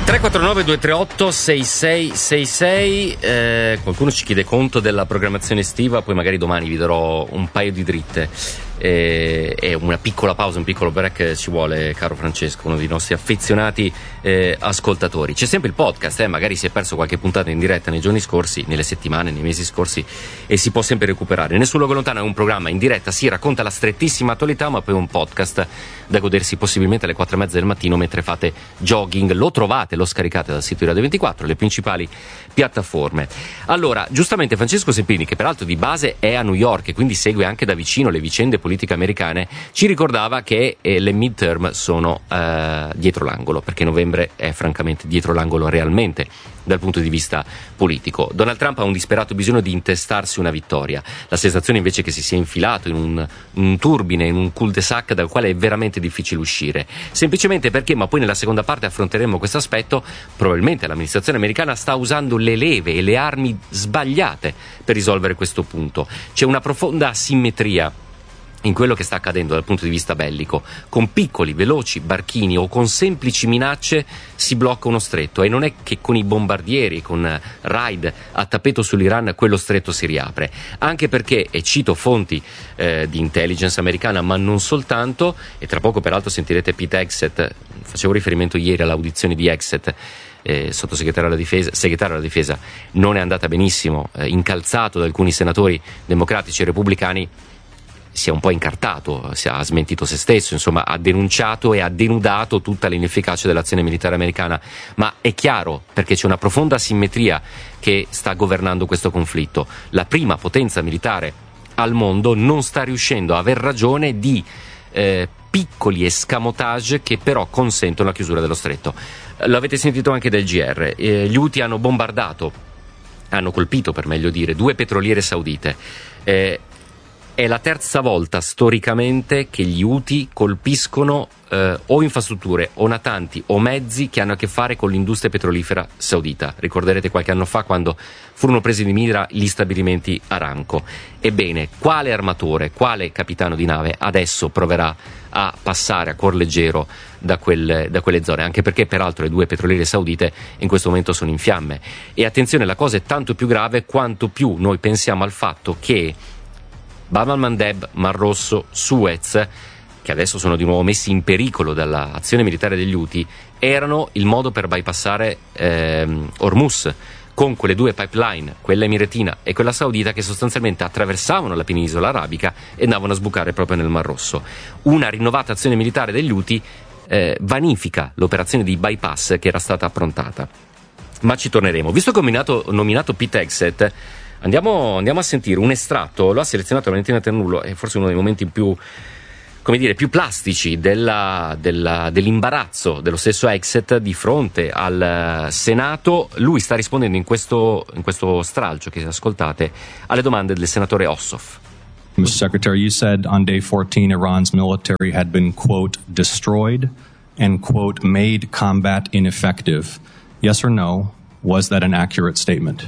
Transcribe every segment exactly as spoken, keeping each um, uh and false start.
tre quattro nove due tre otto sei sei sei sei. eh, qualcuno ci chiede conto della programmazione estiva, poi magari domani vi darò un paio di dritte. E eh, una piccola pausa, un piccolo break ci vuole, caro Francesco, uno dei nostri affezionati eh, ascoltatori. C'è sempre il podcast, eh, magari si è perso qualche puntata in diretta nei giorni scorsi, nelle settimane, nei mesi scorsi, e si può sempre recuperare. Nessun luogo lontano è un programma in diretta, si racconta la strettissima attualità, ma poi un podcast da godersi possibilmente alle quattro e mezza del mattino mentre fate jogging. Lo trovate, lo scaricate dal sito di Radio ventiquattro, le principali piattaforme. Allora, giustamente Francesco Sempini, che peraltro di base è a New York e quindi segue anche da vicino le vicende politiche americane, ci ricordava che eh, le midterm sono eh, dietro l'angolo, perché novembre è francamente dietro l'angolo realmente dal punto di vista politico. Donald Trump ha un disperato bisogno di intestarsi una vittoria. La sensazione invece è che si sia infilato in un, un turbine, in un cul-de-sac dal quale è veramente difficile uscire, semplicemente perché, ma poi nella seconda parte affronteremo questo aspetto, probabilmente l'amministrazione americana sta usando le leve e le armi sbagliate per risolvere questo punto. C'è una profonda asimmetria in quello che sta accadendo dal punto di vista bellico. Con piccoli, veloci barchini o con semplici minacce si blocca uno stretto, e non è che con i bombardieri, con raid a tappeto sull'Iran, quello stretto si riapre. Anche perché, e cito fonti eh, di intelligence americana, ma non soltanto, e tra poco peraltro sentirete Pete Hegseth, facevo riferimento ieri all'audizione di Hegseth, Eh, sottosegretario alla difesa, segretario alla difesa, non è andata benissimo, eh, incalzato da alcuni senatori democratici e repubblicani, si è un po' incartato, si ha smentito se stesso, insomma ha denunciato e ha denudato tutta l'inefficacia dell'azione militare americana. Ma è chiaro, perché c'è una profonda asimmetria che sta governando questo conflitto. La prima potenza militare al mondo non sta riuscendo a aver ragione di eh, piccoli escamotage che però consentono la chiusura dello stretto. L'avete sentito anche del G R, eh, gli Houthi hanno bombardato, hanno colpito per meglio dire, due petroliere saudite. Eh, è la terza volta storicamente che gli Houthi colpiscono eh, o infrastrutture o natanti o mezzi che hanno a che fare con l'industria petrolifera saudita. Ricorderete qualche anno fa quando furono presi di mira gli stabilimenti Aramco. Ebbene, quale armatore, quale capitano di nave adesso proverà a passare a cuor leggero da, quel, da quelle zone, anche perché peraltro le due petroliere saudite in questo momento sono in fiamme. E attenzione, la cosa è tanto più grave quanto più noi pensiamo al fatto che Bab al-Mandeb, Mar Rosso, Suez, che adesso sono di nuovo messi in pericolo dall'azione militare degli Houthi, erano il modo per bypassare ehm, Hormuz, con quelle due pipeline, quella emiratina e quella saudita, che sostanzialmente attraversavano la penisola arabica e andavano a sbucare proprio nel Mar Rosso. Una rinnovata azione militare degli Houthi eh, vanifica l'operazione di bypass che era stata approntata. Ma ci torneremo. Visto che ho nominato, nominato Pete Hegseth, andiamo, andiamo a sentire un estratto. Lo ha selezionato Valentina Ternullo, è forse uno dei momenti più, come dire, più plastici della, della, dell'imbarazzo dello stesso Hegseth di fronte al Senato. Lui sta rispondendo in questo, in questo stralcio che ascoltate alle domande del senatore Ossoff. Mister Secretary, you said on day fourteen Iran's military had been, quote, destroyed and, quote, made combat ineffective. Yes or no, was that an accurate statement?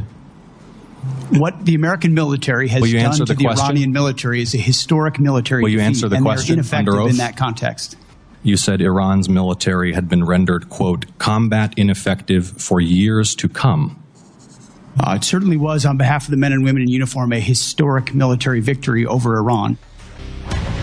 What the American military has done to the, the Iranian military is a historic military Will you defeat, answer the and question they're under ineffective oath? in that context. You said Iran's military had been rendered, quote, combat ineffective for years to come. Uh, it certainly was, on behalf of the men and women in uniform, a historic military victory over Iran.